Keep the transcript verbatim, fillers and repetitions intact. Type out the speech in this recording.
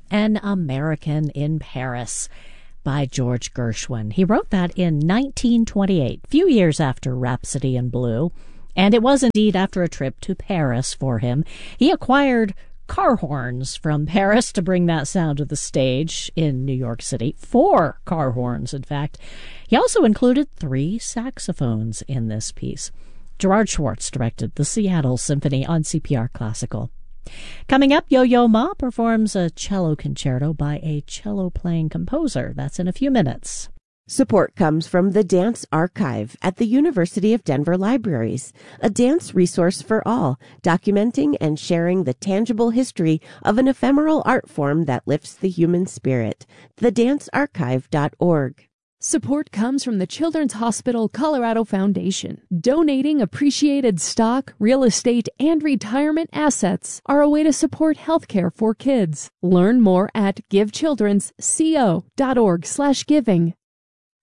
An American in Paris by George Gershwin. He wrote that in nineteen twenty-eight, few years after Rhapsody in Blue, and it was indeed after a trip to Paris for him. He acquired car horns from Paris to bring that sound to the stage in New York City. Four car horns, in fact. He also included three saxophones in this piece. Gerard Schwartz directed the Seattle Symphony on C P R Classical. Coming up, Yo-Yo Ma performs a cello concerto by a cello-playing composer. That's in a few minutes. Support comes from the Dance Archive at the University of Denver Libraries, a dance resource for all, documenting and sharing the tangible history of an ephemeral art form that lifts the human spirit. the dance archive dot org. Support comes from the Children's Hospital Colorado Foundation. Donating appreciated stock, real estate, and retirement assets are a way to support healthcare for kids. Learn more at give children's co dot org slash giving.